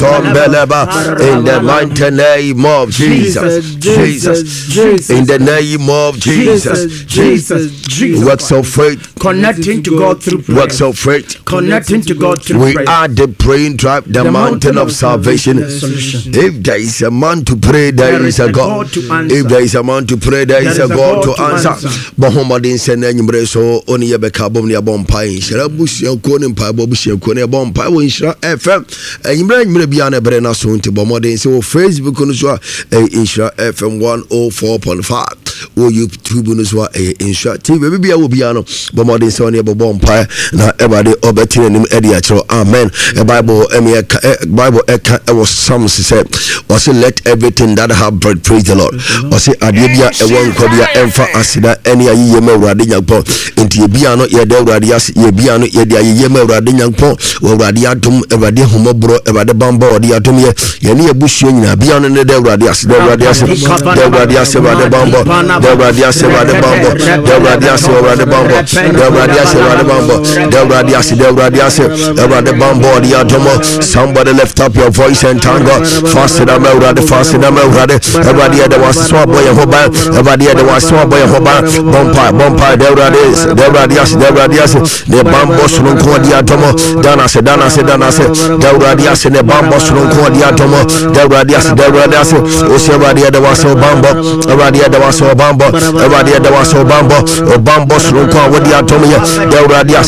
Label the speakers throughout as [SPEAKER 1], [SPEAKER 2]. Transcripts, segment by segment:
[SPEAKER 1] in the mighty name of Jesus. In the name of Jesus. Works of faith.
[SPEAKER 2] Connecting to God through prayer.
[SPEAKER 1] Works of faith.
[SPEAKER 2] Connecting to God through prayer.
[SPEAKER 1] We are the praying tribe, the mountain of salvation. If there is a man to pray, there is a God. If there is a man to pray, there is a God to answer. Mohammed send any so only a becabom near Bompai. Sharabush, Konim Pai, Bobush, Konia Bompai, Inshra FM. And you may be on a Brenna soon to Bomodin. So Facebook Inshra FM 104.5 or YouTube Inshra TV. Maybe I will be on Bomodin Sonia Bompai. Now everybody obetin him ediatro. Amen. A Bible was some said, was let everything that have bread praise the Lord. Was it Adibia a one cobia emfa asida any a yema radian po into Biano Yede Radias Yebiano Yedia Yema radian po or radiatum evade humobro evade bambo or diatomia Yeni a bush in a Biano de Radias the Radias the Radias evade bambo the Radias evade bambo the Radias evade bambo the Radias evade bambo the Radias evade bambo diatomo. Somebody lift up your voice and tango faster than Melrade, faster than Melrade. Everybody there was swap boy and hoba. Everybody there was swap boy and hoba. Bompa, the Radias, the bambos from Cordiatomo, Danas, the Radias and the bambos from Cordiatomo, the Radias, Osevadia there was so bambo, everybody there was so bambo, everybody there was so bambo, or bambos from Cordiatomo, the Radias,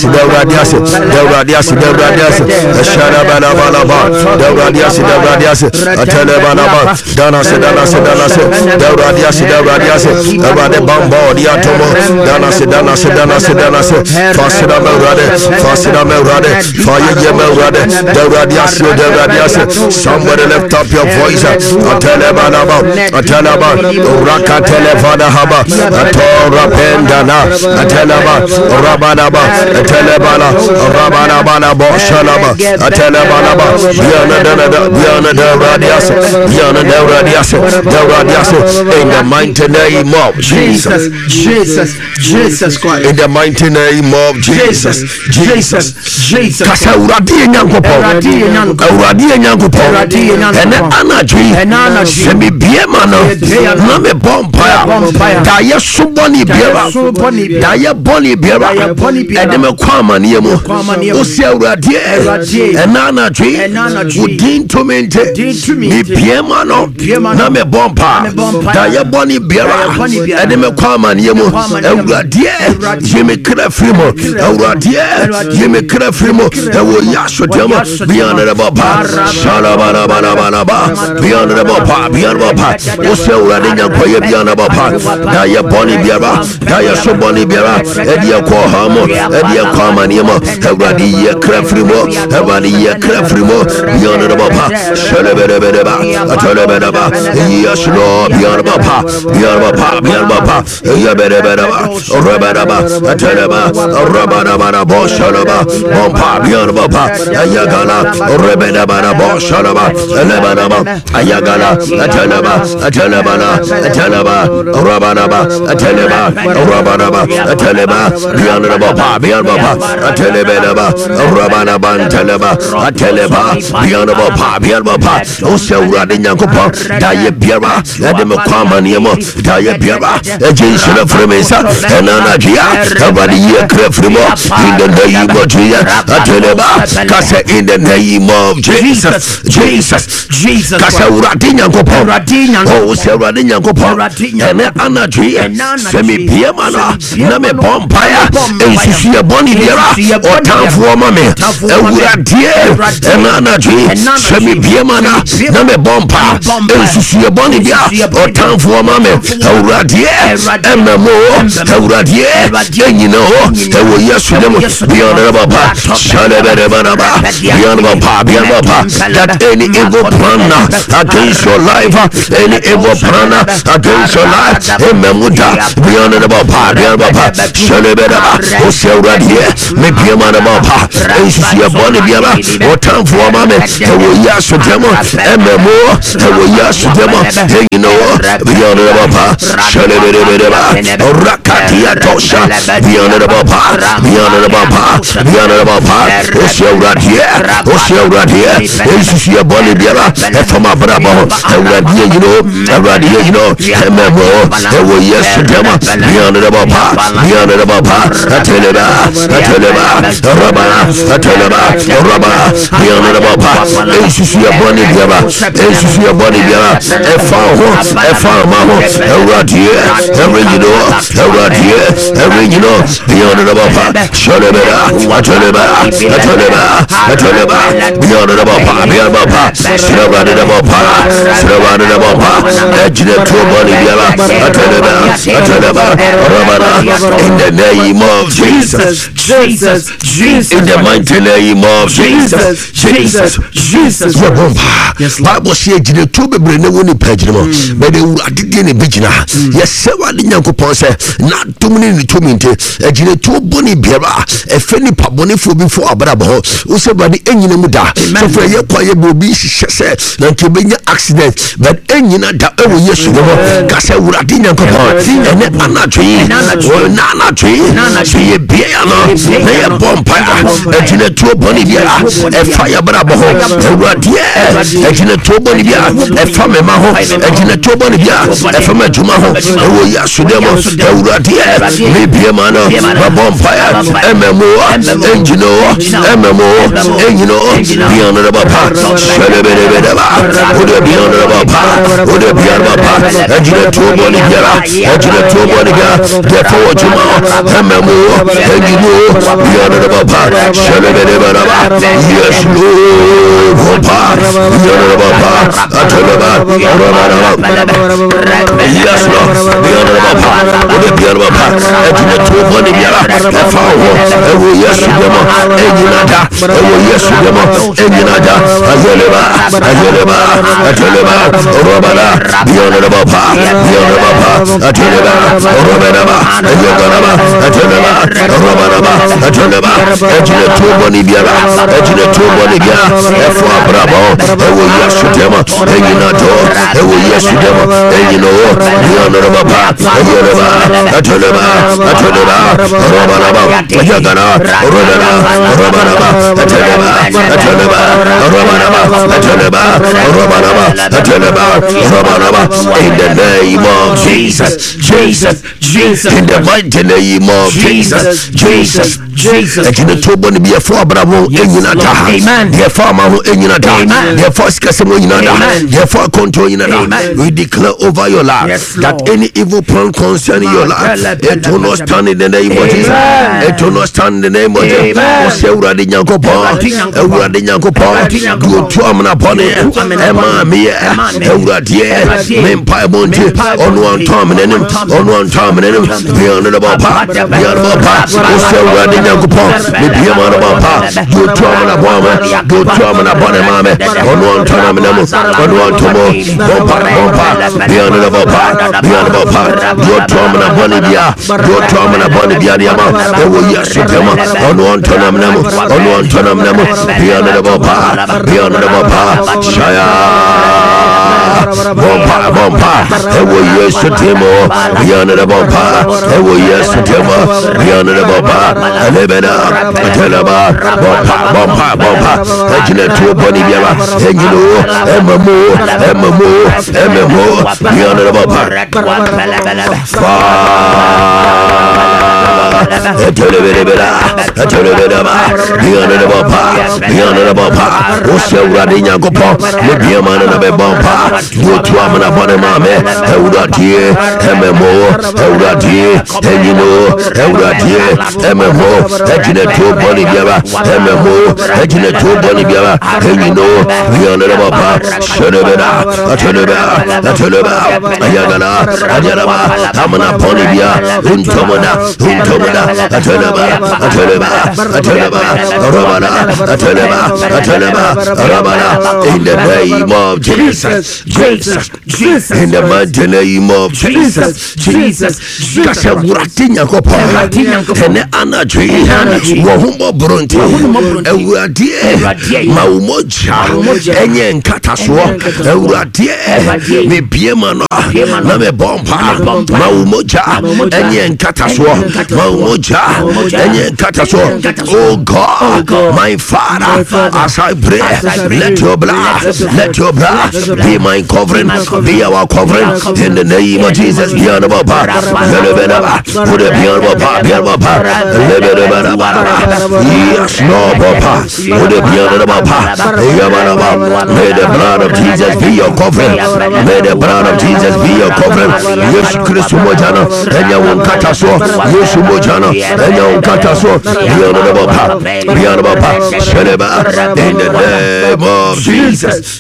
[SPEAKER 1] the Sharabanaba, the Radias, a Telebanaba, Danas, the Radias, about the bambo, the atomo, Danas, Fasina Melrade, Fire Yemelrade, the Radias, somebody lift up your voice, a Telebanaba, Raka Televada Haba, a Tora Pendana, a Teleba, Rabanaba, a Telebana, Rabanabana Boshalaba, a Telebanaba, Biana the Radias, in the mighty name of Jesus Christ. In the mighty name of Jesus. Kasa uradi nyangopo. Ene anadwi. Semi biema no. Na me bompa. Da ye suboni biera. Da ye boni biera. Ede me kwama niemu. Osi uradi. Ene anadwi. Udin tumente. Mi biema no. Na me bompa. Da ye boni biera. Ede me kwama niemu. Uradi. Jimmy Crefrimo, Euradia, Jimmy Crefrimo, Ewo Yasho Demo, beyond the Baba, Shalabanaba, beyond the Baba, beyond Baba, Oso Radina, beyond the Baba, Daya Bonnie Biera, Daya Soboni Biera, Edia Kohamo, Edia Kamanimo, Euradia Crefrimo, Evadia Crefrimo, beyond the Baba, Shalabedaba, Atalabedaba, yes, Lord, beyond Baba, beyond Baba, Yabedaba, Rabanaba, Atalaba, Rabanaba, Boshalaba, Bompa, Bionaba, Ayagala, Rebenabana, Boshalaba, Lebanaba, Ayagala, Atalaba, Rabanaba, Atalaba, Bionaba, Atalaba, Rabanaban, Atalaba, Bionaba, Osa Radinyakopa, Daya Biera, Ademakamaniamo, Daya Biera, a Jason of Remesa, and Anagia, everybody here, in the name of Jesus, Kasa in the name of Jesus, Kasa Radinyan Kopo, oh, Saradinyan Kopo, and Anagia, Semi Piamana, Name Bompire, and Sisia Bonnie Dera, or Town for Mammy, and Radia, and Anagia, Semi Piamana, Name Bompa, and Sisia Bonnie Dera, or Town for Mammy, and Radia, and Mamo, Radia, and you know, there were yesterday beyond the Baba, Shalabanaba, beyond Baba, that any evil plan against your life, any evil plan against your life, ememuda beyond the bapa shalebera osewra die me biama na bapa ensusu boni biama o time for mama e ya so demo ememo e ya so demo you know beyond the bapa shalebera rakatia tosha beyond the bapa osewra die ensusu boni biama e for my brabo you know ememo e yes demo beyond the bapa ateleba raba beyond the bapa ensusu boni biama e fa maho radie every you know beyond the bapa shalebera ateleba beyond the bapa surrounded the bapa ejine to boni biama ateleba in the name of Jesus. In the mighty name of Jesus. Yes, Bible says the two bebre ne woni pagino but the adide ne bigina yes sewa de nyankopon say na tumni ni tuminte ejine to boni biara e feni paboni fo bi fo abrabo ho wo se bade enyina mu da so for ye kwaye bobi hye na nke benya accident but enyina da ewo yesu ho ka se wurade nyankopon ene anatwi ye bia no na ye bompa ejine to boni biara e fire brabo ho wurade ejine to boni biara e fa me ma ho ejine to boni biara e fa me juma ho ewo yesu demo wurade me bia ma no bompa ememo enjino ememo enjino beyond the bapa shalebelebeleba ode beyond the bapa ode beyond the bapa ejine to boni biara therefore juma ememo enjino beyond the bapa shalebelebeleba yes Lord bapa beyond the bapa ateleba yes Lord beyond the bapa ode beyond the bapa ejine to boni biara efawo ewo yesu demo enjinada ewo yesu demo enjinada azeleba ateleba robala beyond the bapa ateleba robala ateleba robala ejine to boni biara efo abrabo ewo yesu demo enjinado ewo yesu demo enjino beyond the bapa ateleba robala yagana robanaba in the name of Jesus in the mighty name of Jesus ejine to boni be for abramo enyina da the farmer who enyina da the first kasemo enyina da the for control enyina da we declare over your life that any evil plan concerning your life it will not stand in the name of Jesus. It will not stand in the name of Jesus. Osewura de nyankopon ewura de nyankopon do to amna bone ema me ewura de mempa monte onu antom nenem beyond the bapa osewura de nyankopon me beyond the bapa do to amna bone mame onu antom nenem onu antomo bompa beyond the bapa do to amna bone bia do to amna bone bia diama ewo yesu demo onu antonam nemu beyond the bapa shaya bompa ewo yesu demo beyond the bapa ewo yesu demo beyond the bapa lebena telaba bompa ejine to boni biara enjino ememo beyond the bapa beyond the bapa osewura de nyankopon me biama na be bompa do to amna bone mame ewuradie ememo ewuradie enyino ewuradie ememo ejine to boni biara ememo ejine to boni biara enyino beyond the bapa shelebera ateleba ayagana amna boni biara untomona in the name of Jesus, in the mighty name of Jesus, Kasa wurati nyakopa, ene anadwi, wohumo bronte, ewuradie, maumoja, enye nkataso, ewuradie, me biema no, na me bomba, maumoja, enye nkataso, maumoja, enye nkataso. Oh God, my Father, as I pray, let your blood be my covering, be our covering, in the name of Jesus. Yes, Lord, may the blood of Jesus be your covering. May the blood of Jesus be your covering. Yes, Christ Mojana, and you won't cut us off. Yes, Mojana, and you won't cut us off. In the name of Jesus,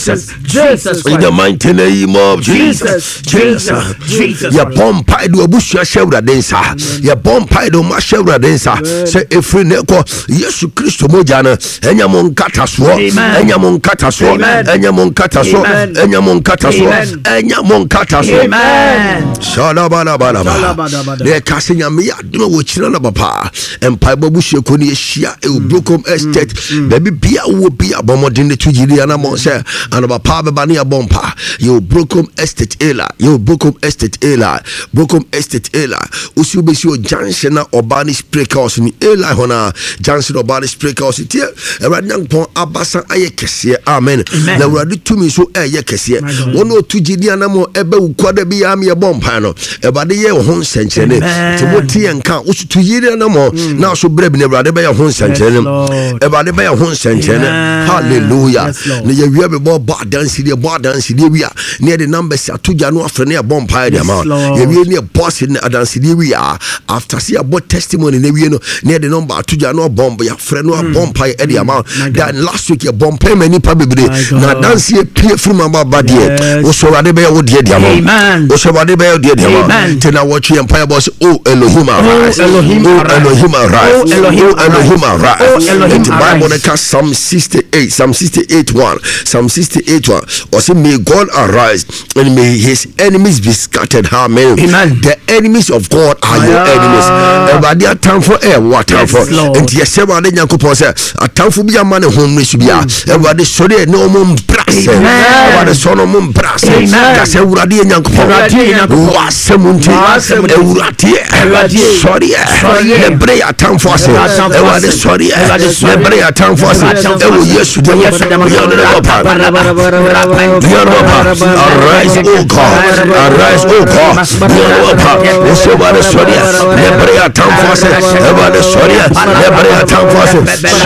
[SPEAKER 1] in the mighty name of Jesus. Ya bompa do abushia shewra densa, ya bompa do ma shewra densa. Say efri neko Yesu Kristo moja na enya mon kataso, enya mon kataso, enya mon kataso, enya mon kataso, enya mon kataso. Shala bala bala bala. De kasenya me ya do wo chira na papa. Empire babushia ko ni ehia e Brocom Estate. Baby bia wo bia bomodin ne tujiri ana mo say ana papa be ba ne ya bompa. Yo Brocom Estate ela, yo Brocom Estate ela, Brocom Estate ela. Usu be si o junction na Obani Spreakhouse ni ela hona junction Obani Spreakhouse tie erade nyankopon abasa aye kese. Amen. Na urade tumi so eye kese. Wono tujidi anamo ebe ukwada bi am ye bompa no. Ebade ye ho nsenkyene. Timoti enka usu tujidi anamo na so brebi na urade be ye ho nsenkyene. Ebade be ye ho nsenkyene. Hallelujah. Ne ye wi be bo dance de wi a ne the numbers atuja no afre ne bompa de ma. Ye wi ne boss ne dance de wi a after see about testimony ne wi no ne the number atuja no bomb ya frɛ no bompa e de ma. That last week ye bompa many pabebre na dance ye pie from aba de wo so wade be wo de ma. Wo so wade be wo de ma. Tena watch empire boss. Oh Elohim arise, Elohim arise, Elohim arise. In the Bible Psalm 68:1 or say may God arise and may his enemies be scattered. Amen. The enemies of God are your enemies. Everybody a time for air, what time for? And yes, everybody nyankopon say a time for be a man home reach be a. Everybody sorry no mum brass. Everybody so no mum brass. That's everybody nyankopon. Wasemunti. Everybody sorry. Everybody a time for us. Everybody sorry. Everybody a time for us. Everybody yes to arise, oh God, arise, oh God. Somebody sorry, everybody a time for us. Everybody sorry, everybody a time for us.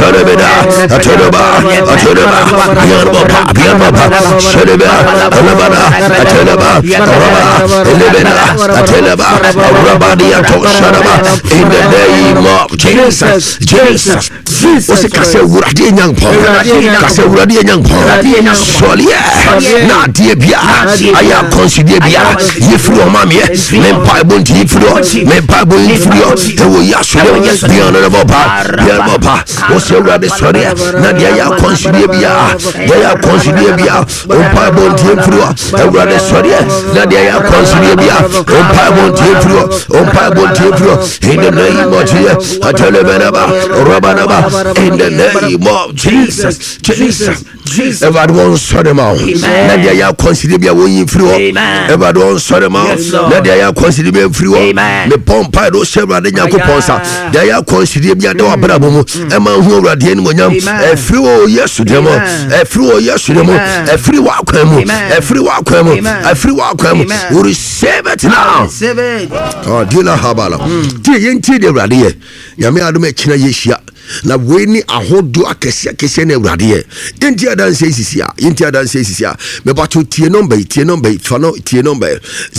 [SPEAKER 1] In the name of Jesus. What's kase uradi nyankopon, kase uradi nyankopon. Sorry, na die bia aya consider bia yefri o mamie me bible nti yefri o te wo yaso bi honorable pa o se uradi sorry na dia ya consider bia o bible nti yefri o uradi sorry na dia ya consider bia o bible nti yefri o in the name of Jesus atelebaba robanaba in the name of Jesus. Everyone wants to them out. Let the ya consider be a winning free. Everyone wants to them out. Let the ya consider be free. The pompa do several de Yakuponsa. They are considered be a door brabo. A man who are the enemy. A free yes to them. A free yes to them. A free welcome. A free welcome. A free welcome. We receive it now. Oh, Dila Habala. Tii de radie. Yami adume china yeshia. Na weni ahodo akese na awurade yenti adanse sisia me bato tie number fano tie number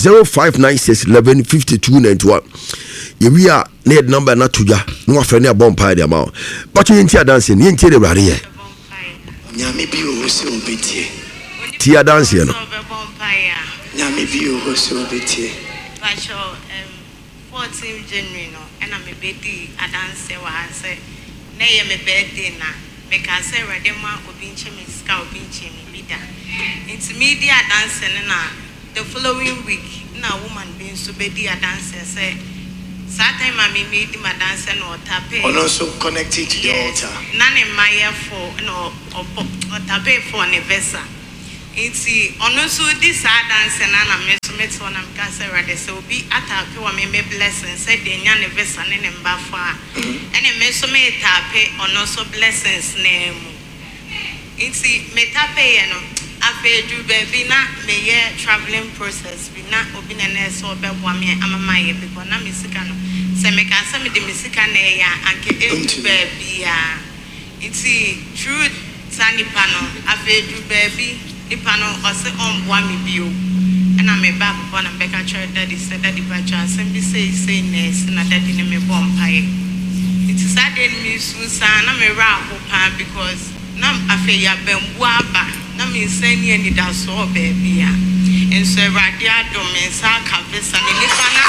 [SPEAKER 1] 0596115291 yewi a na number na toja no afre na bompa de ma bato yenti adanse yenti de awurade ye nyame bi o se obetie tie adanse no nyame bi o se obetie bacho
[SPEAKER 3] 14th January no and I'm a baby I dance say nay my birthday na make I say Radema Obinche me ska Obinche me bida. Intermediate dancing na the following week na woman being so baby a dancer say Saturday mommy made my dance and or tape.
[SPEAKER 4] And also connected to the altar.
[SPEAKER 3] None in my year for no or tape for anniversary. It's also this dance and I'm met on I'm cancer ready. So be at a pure me blessings, said the anniversary and Baffa. And a mesome tape on also blessings name. It's me tape and I do baby not me traveling process. We not open an S or Bewami. I'm a my people. I'm Missicano. So make us some of the Missicane and get into baby. It's true Sunny panel. I do baby. The panel also on one view. And I'm a back upon a Becca church daddy said that the batcher simply say nurse and a daddy name a bomb pie. It is that in me, Susan. I'm a raffle pan because now I feel ya bemwaba. Now me send you any that so baby. And so Radia Domains are convinced and in the panel.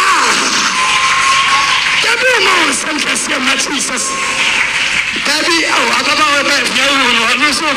[SPEAKER 4] Every month, some Jesus. Baby, I got my best. No, so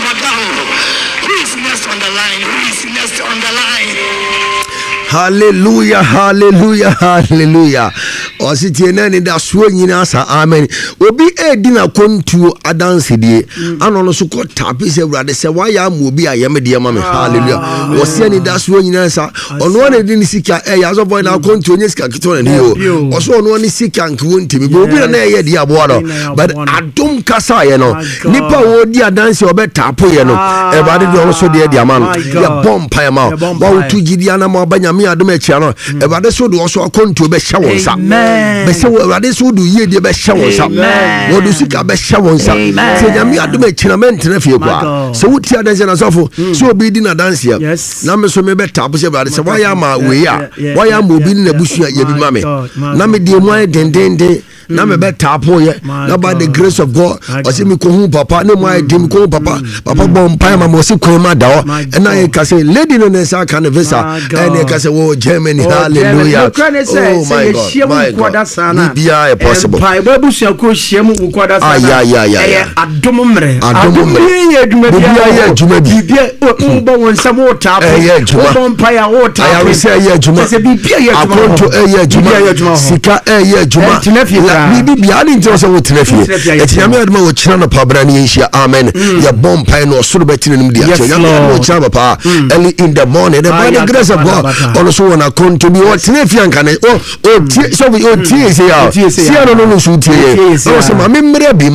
[SPEAKER 4] who is next on the line? Who is next on the line?
[SPEAKER 1] Hallelujah, hallelujah, hallelujah. Ositi nani da suo nyina sa amen. Obi edina kontu adanse die. Ano no so ko tapi se urade se waya mu obi ayeme de ma me. Hallelujah. Osi ani da suo nyina sa. Ono na di ni sika ya so boy na kontu onye sika kito na yo. Oso ono ni sika nku ntimi. Be obi na ye di abo no. But adom kasa ye no. Nipa wo di adanse obe tapo ye no. E ba de ono so de ama no. Ya bompa ya ma. Wa utu gidi ana ma banya mi adom echi no. E ba de so do oso kontu be hye won sa. Be se wo rade so do ye de be hye won sa. Wo do sika be hye won sa. Se nyame adom echi na mentene fie kwa. Se wuti adanse na sofo. So obi di na dance ya. Na me so me be tapo se rade se waya ma we ya. Waya ma obi na busu ya bi ma me. Na me de mu dendende. Na me be tapo ye. Na by the grace of God. O se mi ko hu papa na mu ai dem ko papa. Papa bom pa ma mo se ko ma da o. E na ye ka se lady no na sa kan visa. E na ka se wo Germany. Hallelujah. Oh my God. My God. Bia possible.
[SPEAKER 2] Pa babu sia ko hiem wo kwada sa.
[SPEAKER 1] Yeah.
[SPEAKER 2] Adom mre. Adom ye adwuma
[SPEAKER 1] bia ye adwuma bi.
[SPEAKER 2] Bia o bo won sam wo tapo. O bom pa ya wo tapo.
[SPEAKER 1] I will say ye adwuma.
[SPEAKER 2] Se bia ye adwuma.
[SPEAKER 1] Akonto ye adwuma. Sika ye adwuma. Bibi bia ni nti so wo tenafie. Etinyame adwuma wo kira no pabra ni enhia. Amen. Ya bom pa no soro betine nim dia. Nyame wo kira papa. Early in the morning. The by the grace of God. Also wanna contribute to be what tenafie anka ne. So we tie say ya. See no so tie. So say ma memre bi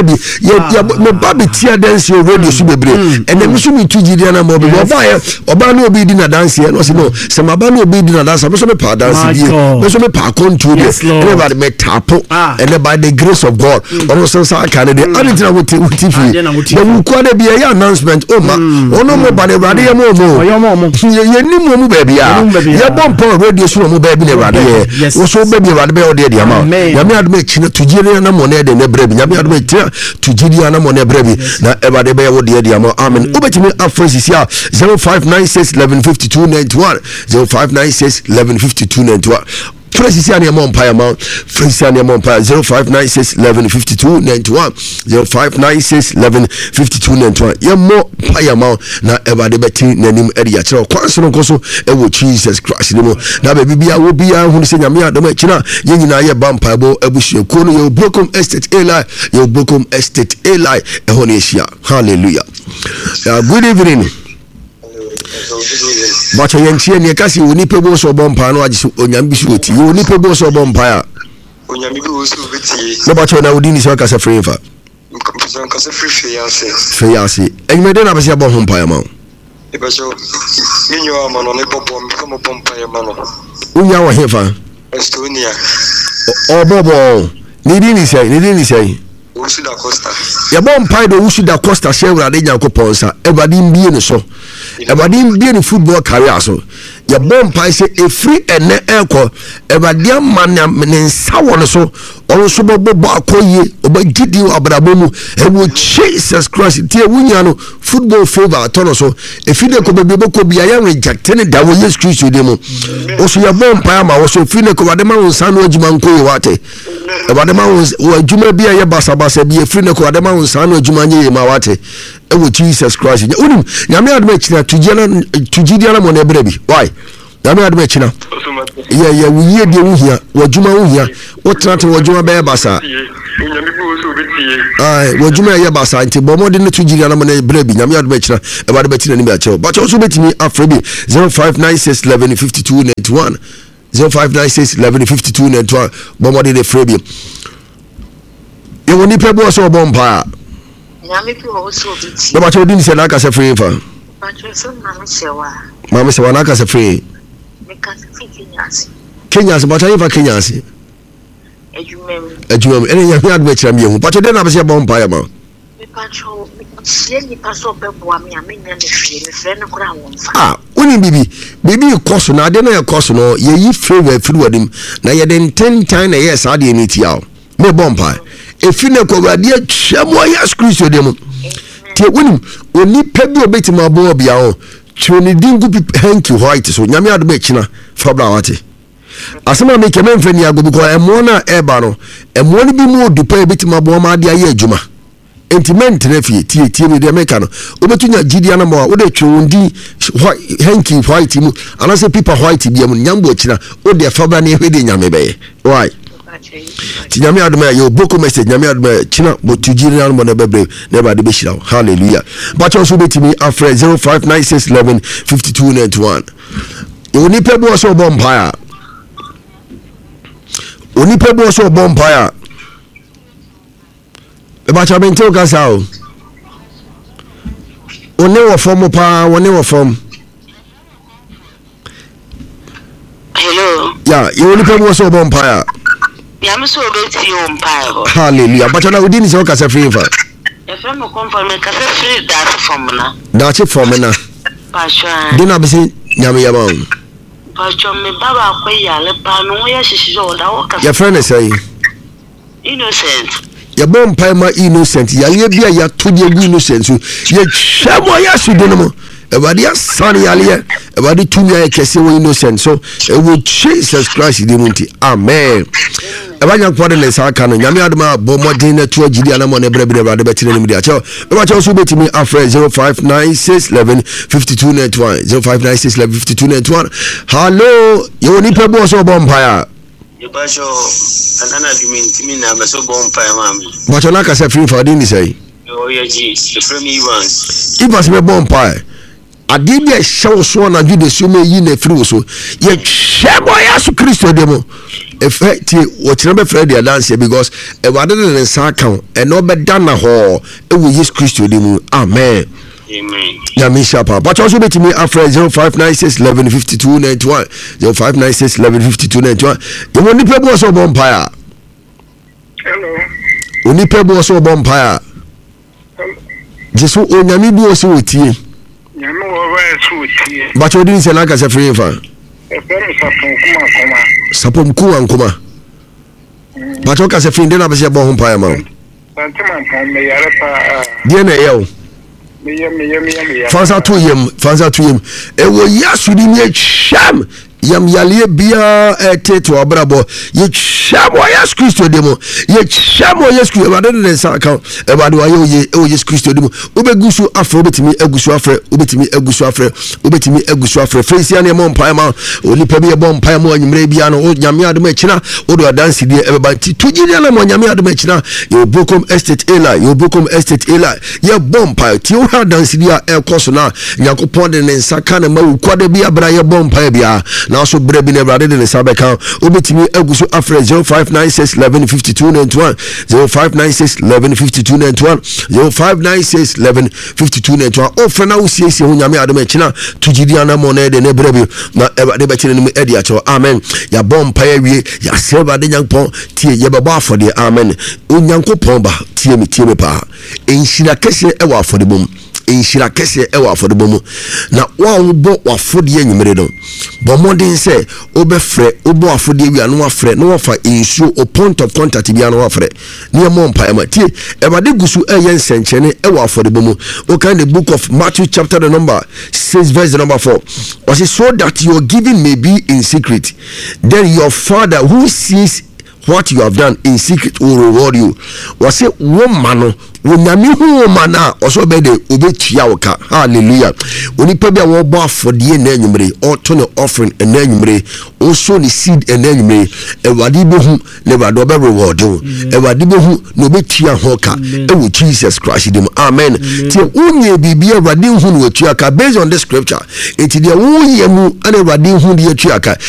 [SPEAKER 1] ya me baby tie dance your radio so bebre. And them so me tugidi na mo bi oba na obi di na dance no say no. Say ma ba na obi di na dance. Me so me pa dance bi. Me so me pa contribute. Everybody me tapo. And by the grace of God. Also say can dey. I didn't know what TV. But we call there be a announcement. Oh ma. Ono mo ba the radio mo. Ye ni mo baby ya. Ye bom pa radio so mo baby na radio ye. Wo so baby radio be o dey dia ma. Ya me adme chine tugiri na mo na dey na brebi. Ya me adme chine tugiri na mo na brebi. Na everybody be o dey dia ma. Amen. Obetimi afresi ya 0596 1152 91 0596 1152 91. Fresiani Empire Mount, Fresiani Empire 0596 1152 91 0596 1152 91. Ye more Paya Mount na ever the betting nanim area. So, Quanson Coso, Jesus Christ. Now, baby, I will be a who say Yamia Domechina, Yina Bampabo, Ebushi, Kono, your Brokum Estate Eli, your Brokum Estate Eli, Ehonesia. Hallelujah. Good evening. But I am seeing a cassie when you pay so bompano, Onyambi, you only pay so bompire. No, but I would need to as a free for Fiancé. And you don't have a say about Humpire Mount. Unya Hefa Estonia. Oh, Bobo, Nidini say. Usuda Costa. Ya bompire, the Usuda Costa, Shell, Radina Coponsa, everybody being so. Everybody be in football career so. Your bomb pie say a free and echo. Everybody man and sour so. Also Bobakoye, Oba Gidi Abrabomu, and would Jesus Christ, Tia Winyano, football favor, Tonoso. If you could be a young rejected, that will use Christian demo. Also, your bomb pie, also Finako, Adama, San Jumanko Wate. Adama was Juma be a Basabasa, be a Finako, Adama, San Jumani Mawate. Oh, Jesus Christ. Yami admechina to Gideon Mone baby. Why? Yami admechina. Yeah, we hear the here. Wajuma here. What not Wajuma Bear Bassa? Wajuma Yabasa, until Bomodin to Gideon Mone baby. Yami admechina about the betting in the but also betting me after 0596 11 52 91. 0596 11 52 91. Bomodin the Freebie. You will need people also bombard. No, but you didn't say like as a free for. Mamma said, like as a free. Kenyans, but I ever Kenyans. A Jew, any young admit you, but you didn't have a bonfire. When baby, you cost no, I didn't know cost no, ye favor through him. Now you didn't 10 times a year, I didn't eat you. Me bonfire. If you know dear Chamoya Christian demo, Tiwin, only pebble bit my boy biao, Trini didn't hanky white, so Yamia the Bechina, Fabrati. As I make a man friend, I go because I'm one airbano, and one be more to pay bit my boy, my dear Juma. Intimate nephew, T. the American, Obetunia Gideon Moa, what a truly hanky white, and I say people white, be a Yambo China, or their Fabrani wedding Yamebe. Why? Tinyami adma yo boko message nyami adma china but to general mo na bebre never the bishira. Hallelujah. But also betimi afre 0596 11 52 91. Oni pebo so bompire. Oni pebo so bompire. E ba cha bente o kasa o. Oni wo form pa, oni wo form.
[SPEAKER 5] Hello.
[SPEAKER 1] Yeah, you only pebo so bompire. Hallelujah. But now we didn't say what's a favor.
[SPEAKER 5] If I'm a company, that's from now.
[SPEAKER 1] That's it for me now. Didn't I say Yami?
[SPEAKER 5] Pastor, me Baba,
[SPEAKER 1] your friend is saying
[SPEAKER 5] innocent.
[SPEAKER 1] Your bomb pima innocent. Yalia be a 2 year innocent. You shamo yasudinamo. Everybody has sunny alia. Everybody 2 years kesi innocent. So it will Jesus Christ the Amen. Evanya kwade le saka no nyame adama bomodin na to agidi anamo na brebre brade betine ni dia cho e ba cho so betimi afre 0596 11 52 91 0596 11 52 91. Hello yo ni pebo so bompire
[SPEAKER 6] yo ba cho anana timi na me so bompire mami
[SPEAKER 1] ba cho na ka se free for din say
[SPEAKER 6] yo ye ji the frame
[SPEAKER 1] Evans me bompire adi bi e show so na jude so me yi na free so ye shebo Yesu Kristo demo effect what number Fred the dance because e wade ne nsa account e no be dana ho e wo Yesu Kristo demo amen
[SPEAKER 6] amen
[SPEAKER 1] ya mi shapa but also betimi after 0596 11 52 91 0596 11 52 91 you want the people so bompire
[SPEAKER 7] hello
[SPEAKER 1] oni people so bompire jesu onyami bi o so otie
[SPEAKER 7] nyame wo wa so otie
[SPEAKER 1] but you didn't say like as a free fan Sapom kuwa nkuma. But okay se friend na be se bo ho mpae ma.
[SPEAKER 7] Me yare pa.
[SPEAKER 1] Die na ye o.
[SPEAKER 7] Me.
[SPEAKER 1] Fansa to yem. E wo yasu di nye cham. Yam yalie bia eteto abrabo. Ye cham wa Yesu Kristo demo. Ye cham wa Yesu Kristo ba de nsa account. E ba de wa ye o Yesu Kristo demo. Obegusu afro betimi egusu afre. Obetimi egusu afre. Frisia ne mo mpae ma. Oni pe be bo mpae ma anyimre bia no nyame adom akina. O do dance die e ba ti tujiri na mo nyame adom akina. Yo Bokom Estate Ela. Ye bo mpae ti o ha dance die e koso na. Yakopon de nsa ka na ma kwade bia bra ye bo mpae bia. Now so brebi ne brade de sabeka obetimi aguso afre 0596 11 52 91 0596 11 52 91 0596 11 52 91 ofre na usiesie ho nyame adom akina tujidi anamo na de ne brebi na de betine ne edi acho amen ya bompa ya wie ya seba de nyankopon tie ye beba afode amen onyankopon ba tie me pa enhira kese e wa afode bom enhyira kese e wa afodebo mu na wa wo afodie nwumere no bo modern say obefre obo afodie wi anu afre no wafa insuo o point of contact bi anu afre ne mo mpa ema tie ebade gusu eye nsenchene e wa afodebo mu o kan the book of Matthew chapter the number 6 verse number 4 was so that your giving may be in secret, then your Father who sees what you have done in secret will reward you. Was it woman? When you woman also be the obechiaoka. Hallelujah. When you pay a war for the enemy or turn offering an enemy, also the seed an enemy, a wadibu never do reward you. A wadibu no be chia hoka. And Jesus Christ them. Amen. Till unye be a radin who chiaka based on the scripture. It's the only and a radin who the chiaka.